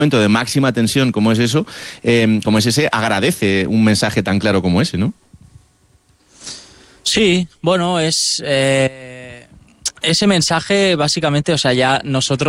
momento de máxima tensión como es eso, como es ese, agradece un mensaje tan claro como ese, ¿no? Sí, bueno, ese mensaje básicamente, o sea, ya nosotros